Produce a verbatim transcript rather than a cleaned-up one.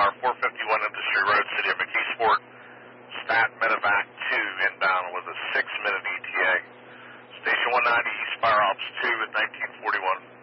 R four fifty-one Industry Road, City of McKeesport. Stat Medevac two inbound with a six minute E T A. Station one ninety East Fire Ops two at nineteen forty-one.